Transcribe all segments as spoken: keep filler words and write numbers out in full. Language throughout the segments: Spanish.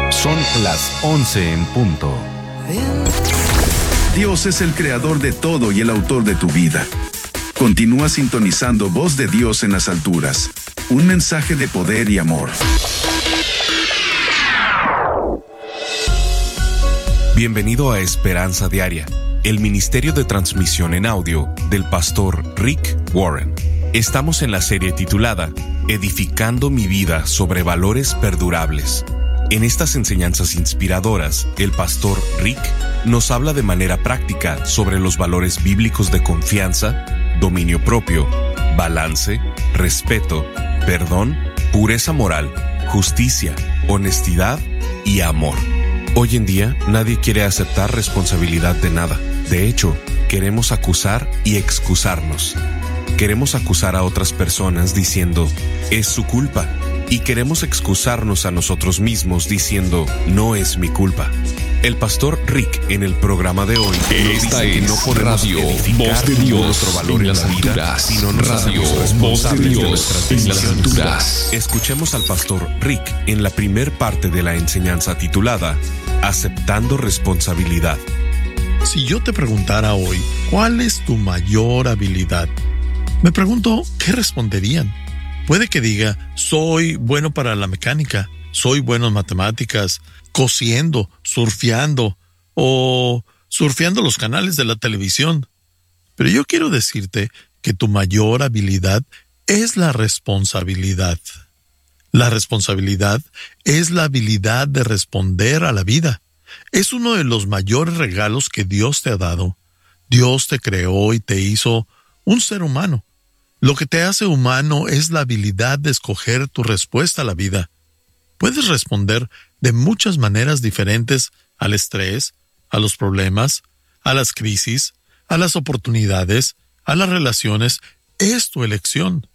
Son las once en punto. Dios es el creador de todo y el autor de tu vida. Continúa sintonizando Voz de Dios en las alturas. Un mensaje de poder y amor. Bienvenido a Esperanza Diaria, el ministerio de transmisión en audio del pastor Rick Warren. Estamos en la serie titulada Edificando mi vida sobre valores perdurables. En estas enseñanzas inspiradoras, el pastor Rick nos habla de manera práctica sobre los valores bíblicos de confianza, dominio propio, balance, respeto, perdón, pureza moral, justicia, honestidad y amor. Hoy en día, nadie quiere aceptar responsabilidad de nada. De hecho, queremos acusar y excusarnos. Queremos acusar a otras personas diciendo, es su culpa. Y queremos excusarnos a nosotros mismos diciendo, no es mi culpa. El pastor Rick en el programa de hoy nos Esta dice que es no podemos Radio edificar Voz de ningún Dios otro valor en en las la vida alturas. si no nos Radio hacemos Voz de responsables de Dios nuestras en las decisiones. alturas. Escuchemos al pastor Rick en la primer parte de la enseñanza titulada Aceptando responsabilidad. Si yo te preguntara hoy, ¿cuál es tu mayor habilidad? Me pregunto, ¿qué responderían? Puede que diga, soy bueno para la mecánica, soy bueno en matemáticas, cosiendo, surfeando o surfeando los canales de la televisión. Pero yo quiero decirte que tu mayor habilidad es la responsabilidad. La responsabilidad es la habilidad de responder a la vida. Es uno de los mayores regalos que Dios te ha dado. Dios te creó y te hizo un ser humano. Lo que te hace humano es la habilidad de escoger tu respuesta a la vida. Puedes responder de muchas maneras diferentes al estrés, a los problemas, a las crisis, a las oportunidades, a las relaciones. Es tu elección.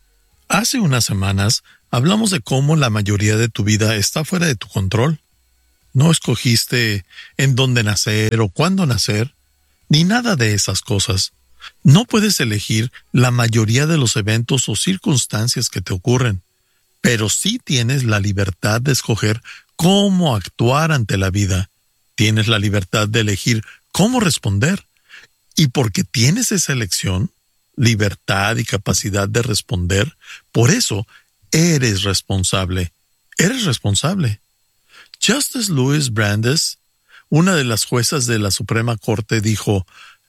Hace unas semanas hablamos de cómo la mayoría de tu vida está fuera de tu control. No escogiste en dónde nacer o cuándo nacer, ni nada de esas cosas. No puedes elegir la mayoría de los eventos o circunstancias que te ocurren, pero sí tienes la libertad de escoger cómo actuar ante la vida. Tienes la libertad de elegir cómo responder. Y porque tienes esa elección, libertad y capacidad de responder, por eso eres responsable. Eres responsable. Justice Louis Brandeis, una de las juezas de la Suprema Corte, dijo,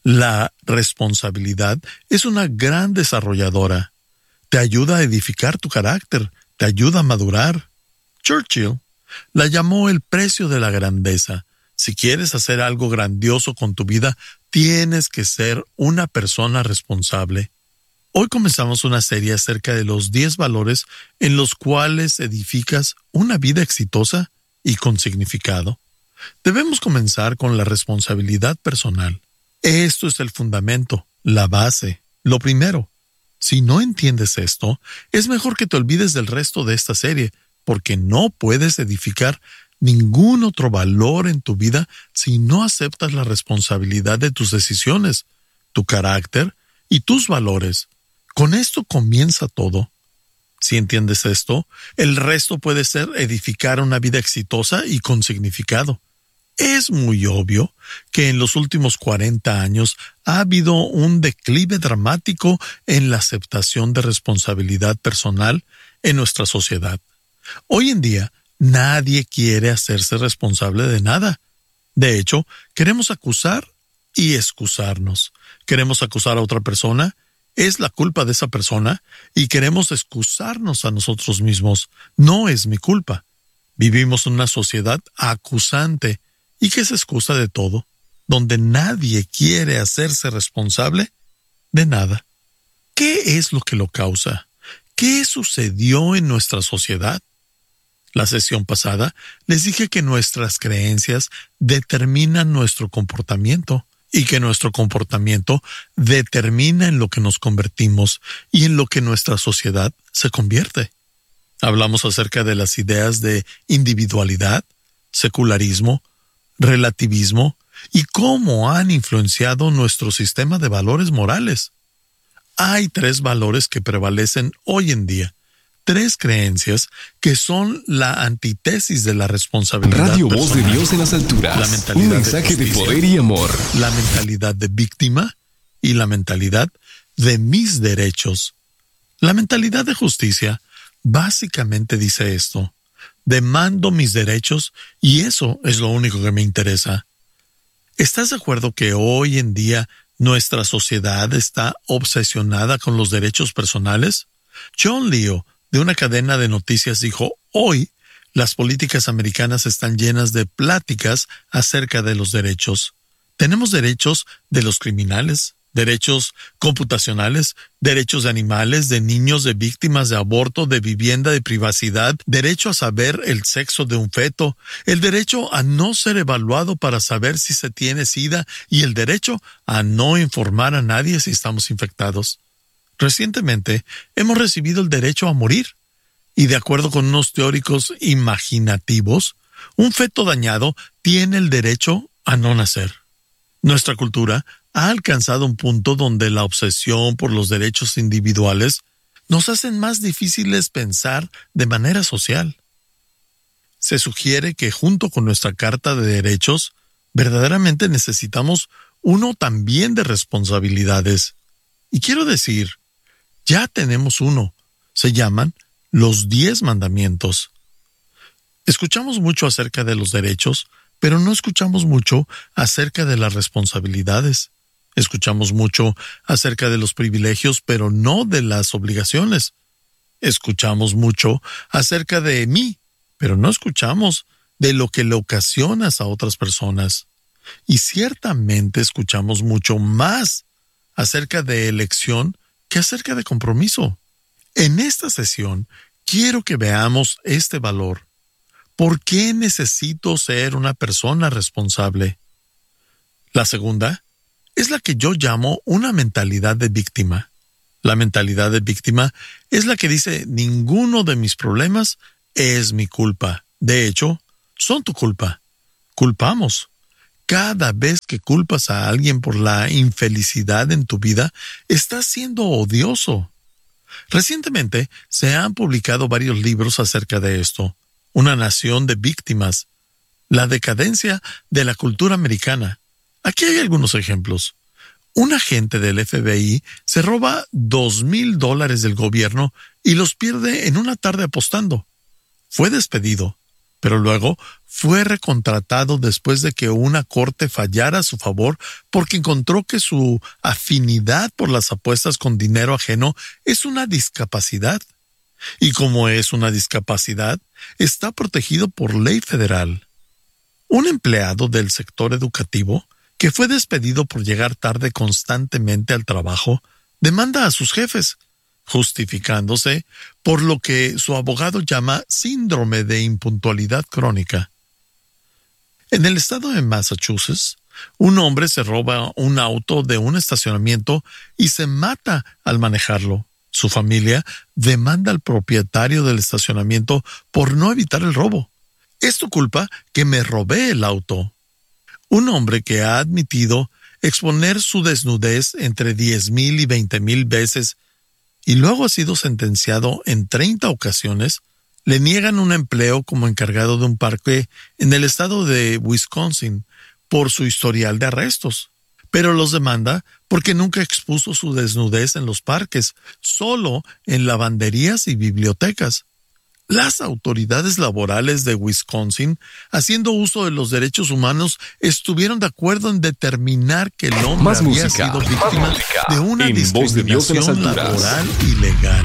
la responsabilidad es una gran desarrolladora. Te ayuda a edificar tu carácter, te ayuda a madurar. Churchill la llamó el precio de la grandeza. Si quieres hacer algo grandioso con tu vida, tienes que ser una persona responsable. Hoy comenzamos una serie acerca de los diez valores en los cuales edificas una vida exitosa y con significado. Debemos comenzar con la responsabilidad personal. Esto es el fundamento, la base, lo primero. Si no entiendes esto, es mejor que te olvides del resto de esta serie, porque no puedes edificar ningún otro valor en tu vida si no aceptas la responsabilidad de tus decisiones, tu carácter y tus valores. Con esto comienza todo. Si entiendes esto, el resto puede ser edificar una vida exitosa y con significado. Es muy obvio que en los últimos cuarenta años ha habido un declive dramático en la aceptación de responsabilidad personal en nuestra sociedad. Hoy en día, nadie quiere hacerse responsable de nada. De hecho, queremos acusar y excusarnos. Queremos acusar a otra persona, es la culpa de esa persona, y queremos excusarnos a nosotros mismos. No es mi culpa. Vivimos en una sociedad acusante y que se excusa de todo, donde nadie quiere hacerse responsable de nada. ¿Qué es lo que lo causa? ¿Qué sucedió en nuestra sociedad? La sesión pasada les dije que nuestras creencias determinan nuestro comportamiento y que nuestro comportamiento determina en lo que nos convertimos y en lo que nuestra sociedad se convierte. Hablamos acerca de las ideas de individualidad, secularismo, relativismo y cómo han influenciado nuestro sistema de valores morales. Hay tres valores que prevalecen hoy en día: tres creencias que son la antítesis de la responsabilidad Radio personal. Voz de Dios en las alturas. La mentalidad Un mensaje de, de poder y amor. La mentalidad de víctima y la mentalidad de mis derechos. La mentalidad de justicia básicamente dice esto: demando mis derechos y eso es lo único que me interesa. ¿Estás de acuerdo que hoy en día nuestra sociedad está obsesionada con los derechos personales? John Leo, de una cadena de noticias, dijo: hoy las políticas americanas están llenas de pláticas acerca de los derechos. Tenemos derechos de los criminales, derechos computacionales, derechos de animales, de niños, de víctimas de aborto, de vivienda, de privacidad, derecho a saber el sexo de un feto, el derecho a no ser evaluado para saber si se tiene SIDA y el derecho a no informar a nadie si estamos infectados. Recientemente hemos recibido el derecho a morir y, de acuerdo con unos teóricos imaginativos, un feto dañado tiene el derecho a no nacer. Nuestra cultura ha alcanzado un punto donde la obsesión por los derechos individuales nos hacen más difíciles pensar de manera social. Se sugiere que junto con nuestra Carta de Derechos, verdaderamente necesitamos uno también de responsabilidades. Y quiero decir, ya tenemos uno. Se llaman los diez mandamientos. Escuchamos mucho acerca de los derechos, pero no escuchamos mucho acerca de las responsabilidades. Escuchamos mucho acerca de los privilegios, pero no de las obligaciones. Escuchamos mucho acerca de mí, pero no escuchamos de lo que le ocasionas a otras personas. Y ciertamente escuchamos mucho más acerca de elección que acerca de compromiso. En esta sesión quiero que veamos este valor. ¿Por qué necesito ser una persona responsable? La segunda es la que yo llamo una mentalidad de víctima. La mentalidad de víctima es la que dice: ninguno de mis problemas es mi culpa. De hecho, son tu culpa. Culpamos. Cada vez que culpas a alguien por la infelicidad en tu vida, estás siendo odioso. Recientemente se han publicado varios libros acerca de esto. Una nación de víctimas. La decadencia de la cultura americana. Aquí hay algunos ejemplos. Un agente del F B I se roba dos mil dólares del gobierno y los pierde en una tarde apostando. Fue despedido, pero luego fue recontratado después de que una corte fallara a su favor porque encontró que su afinidad por las apuestas con dinero ajeno es una discapacidad. Y como es una discapacidad, está protegido por ley federal. Un empleado del sector educativo que fue despedido por llegar tarde constantemente al trabajo, demanda a sus jefes, justificándose por lo que su abogado llama síndrome de impuntualidad crónica. En el estado de Massachusetts, un hombre se roba un auto de un estacionamiento y se mata al manejarlo. Su familia demanda al propietario del estacionamiento por no evitar el robo. Es tu culpa que me robé el auto. Un hombre que ha admitido exponer su desnudez entre diez mil y veinte mil veces y luego ha sido sentenciado en treinta ocasiones, le niegan un empleo como encargado de un parque en el estado de Wisconsin por su historial de arrestos. Pero los demanda porque nunca expuso su desnudez en los parques, solo en lavanderías y bibliotecas. Las autoridades laborales de Wisconsin, haciendo uso de los derechos humanos, estuvieron de acuerdo en determinar que el hombre Más había música, sido víctima música, de una en Voz de Dios en las discriminación alturas. laboral ilegal.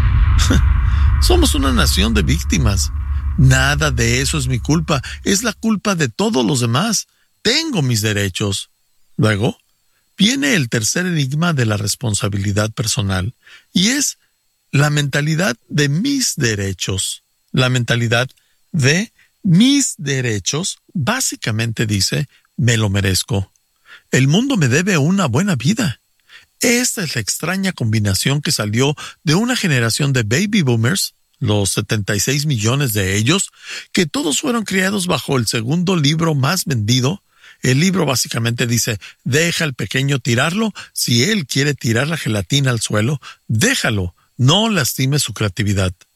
Somos una nación de víctimas. Nada de eso es mi culpa, es la culpa de todos los demás. Tengo mis derechos. Luego, viene el tercer enigma de la responsabilidad personal, y es la mentalidad de mis derechos. La mentalidad de mis derechos básicamente dice: me lo merezco. El mundo me debe una buena vida. Esta es la extraña combinación que salió de una generación de baby boomers, los setenta y seis millones de ellos, que todos fueron criados bajo el segundo libro más vendido. El libro básicamente dice: deja al pequeño tirarlo. Si él quiere tirar la gelatina al suelo, déjalo. No lastime su creatividad.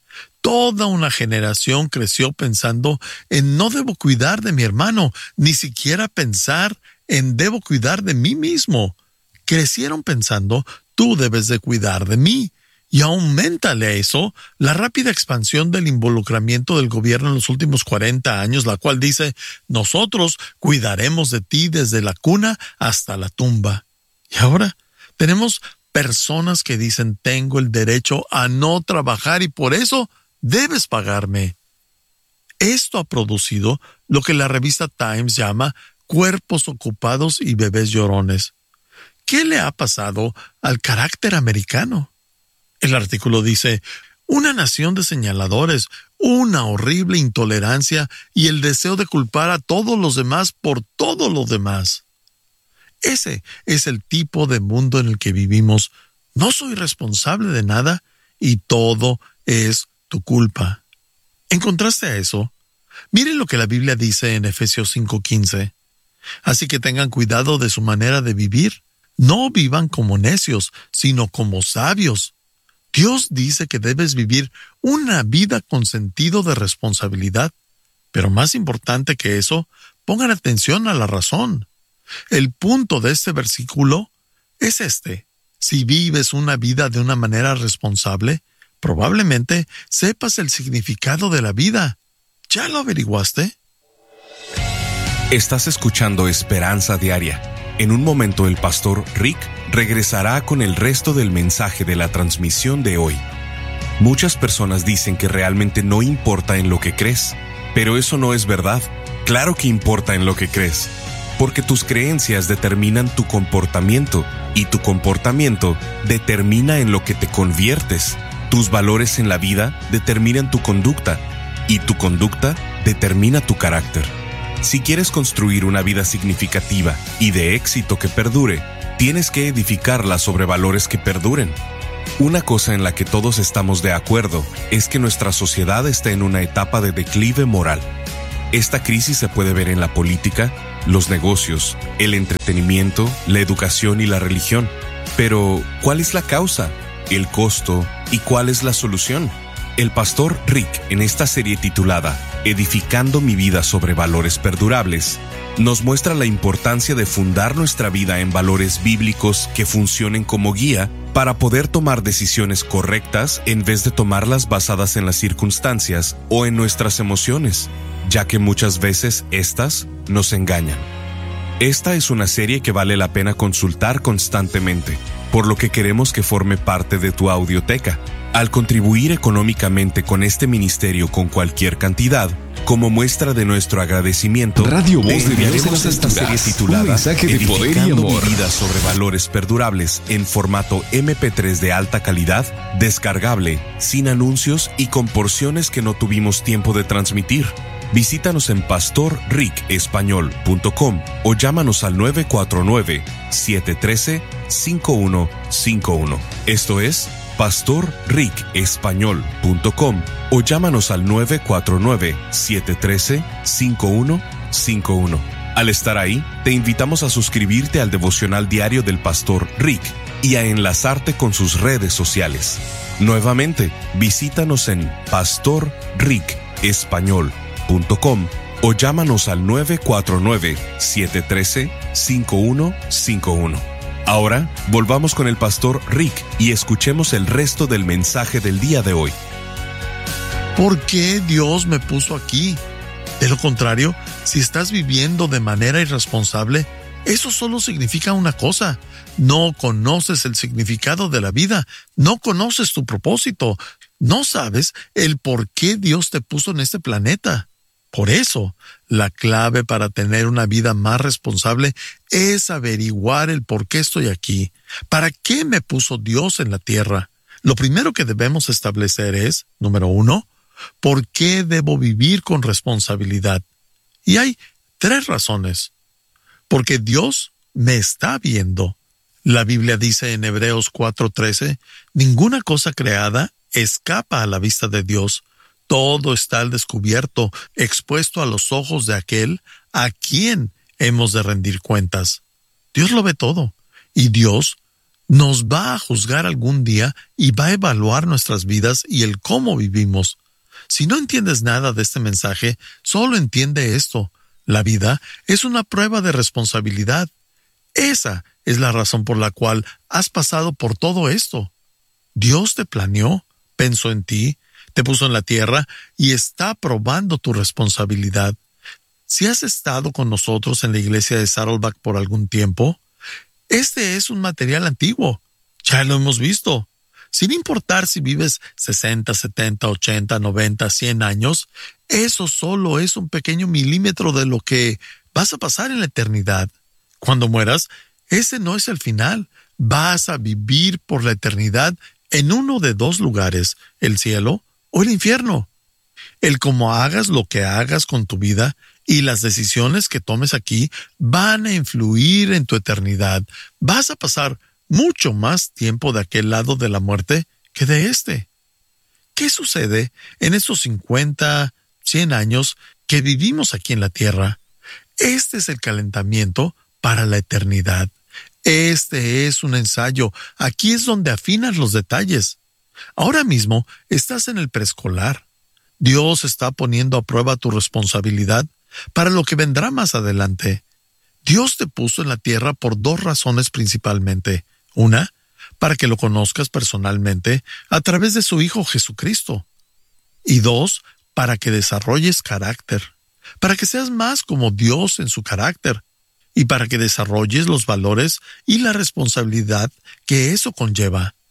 Toda una generación creció pensando en no debo cuidar de mi hermano, ni siquiera pensar en debo cuidar de mí mismo. Crecieron pensando tú debes de cuidar de mí. Y auméntale a eso la rápida expansión del involucramiento del gobierno en los últimos cuarenta años, la cual dice, nosotros cuidaremos de ti desde la cuna hasta la tumba. Y ahora tenemos personas que dicen, tengo el derecho a no trabajar y por eso debes pagarme. Esto ha producido lo que la revista Times llama cuerpos ocupados y bebés llorones. ¿Qué le ha pasado al carácter americano? El artículo dice, una nación de señaladores, una horrible intolerancia y el deseo de culpar a todos los demás por todo lo demás. Ese es el tipo de mundo en el que vivimos. No soy responsable de nada y todo es tu culpa. En contraste a eso, miren lo que la Biblia dice en Efesios cinco quince. Así que tengan cuidado de su manera de vivir. No vivan como necios, sino como sabios. Dios dice que debes vivir una vida con sentido de responsabilidad. Pero más importante que eso, pongan atención a la razón. El punto de este versículo es este. Si vives una vida de una manera responsable, probablemente sepas el significado de la vida. ¿Ya lo averiguaste? Estás escuchando Esperanza Diaria. En un momento el pastor Rick regresará con el resto del mensaje de la transmisión de hoy. Muchas personas dicen que realmente no importa en lo que crees, pero eso no es verdad. Claro que importa en lo que crees, porque tus creencias determinan tu comportamiento y tu comportamiento determina en lo que te conviertes. Tus valores en la vida determinan tu conducta y tu conducta determina tu carácter. Si quieres construir una vida significativa y de éxito que perdure, tienes que edificarla sobre valores que perduren. Una cosa en la que todos estamos de acuerdo es que nuestra sociedad está en una etapa de declive moral. Esta crisis se puede ver en la política, los negocios, el entretenimiento, la educación y la religión. Pero, ¿cuál es la causa, el costo y cuál es la solución? El pastor Rick, en esta serie titulada Edificando mi vida sobre valores perdurables, nos muestra la importancia de fundar nuestra vida en valores bíblicos que funcionen como guía para poder tomar decisiones correctas en vez de tomarlas basadas en las circunstancias o en nuestras emociones, ya que muchas veces estas nos engañan. Esta es una serie que vale la pena consultar constantemente, por lo que queremos que forme parte de tu audioteca. Al contribuir económicamente con este ministerio con cualquier cantidad, como muestra de nuestro agradecimiento, Radio Voz de Dios en las esta serie Alturas, titulada un mensaje de poder y Edificando amor. mi vida sobre valores perdurables en formato eme pe tres de alta calidad, descargable, sin anuncios y con porciones que no tuvimos tiempo de transmitir. Visítanos en pastor rick español punto com o llámanos al nueve cuatro nueve, siete uno tres, cinco uno cinco uno. Esto es pastor rick español punto com o llámanos al nueve cuatro nueve, siete uno tres, cinco uno cinco uno. Al estar ahí, te invitamos a suscribirte al devocional diario del pastor Rick y a enlazarte con sus redes sociales. Nuevamente, visítanos en pastor rick español punto com o llámanos al nueve cuatro nueve, siete uno tres, cinco uno cinco uno. Ahora, volvamos con el pastor Rick y escuchemos el resto del mensaje del día de hoy. ¿Por qué Dios me puso aquí? De lo contrario, si estás viviendo de manera irresponsable, eso solo significa una cosa. No conoces el significado de la vida, no conoces tu propósito, no sabes el por qué Dios te puso en este planeta. Por eso, la clave para tener una vida más responsable es averiguar el por qué estoy aquí. ¿Para qué me puso Dios en la tierra? Lo primero que debemos establecer es, número uno, ¿por qué debo vivir con responsabilidad? Y hay tres razones. Porque Dios me está viendo. La Biblia dice en Hebreos cuatro trece, ninguna cosa creada escapa a la vista de Dios. Todo está al descubierto, expuesto a los ojos de aquel a quien hemos de rendir cuentas. Dios lo ve todo, y Dios nos va a juzgar algún día y va a evaluar nuestras vidas y el cómo vivimos. Si no entiendes nada de este mensaje, solo entiende esto. La vida es una prueba de responsabilidad. Esa es la razón por la cual has pasado por todo esto. Dios te planeó, pensó en ti, te puso en la tierra y está probando tu responsabilidad. Si has estado con nosotros en la iglesia de Saddleback por algún tiempo, este es un material antiguo. Ya lo hemos visto. Sin importar si vives sesenta, setenta, ochenta, noventa, cien años, eso solo es un pequeño milímetro de lo que vas a pasar en la eternidad. Cuando mueras, ese no es el final. Vas a vivir por la eternidad en uno de dos lugares, el cielo o el infierno. El cómo hagas lo que hagas con tu vida y las decisiones que tomes aquí van a influir en tu eternidad. Vas a pasar mucho más tiempo de aquel lado de la muerte que de este. ¿Qué sucede en esos cincuenta, cien años que vivimos aquí en la tierra? Este es el calentamiento para la eternidad. Este es un ensayo. Aquí es donde afinas los detalles. Ahora mismo estás en el preescolar. Dios está poniendo a prueba tu responsabilidad para lo que vendrá más adelante. Dios te puso en la tierra por dos razones principalmente. Una, para que lo conozcas personalmente a través de su Hijo Jesucristo. Y dos, para que desarrolles carácter, para que seas más como Dios en su carácter y para que desarrolles los valores y la responsabilidad que eso conlleva.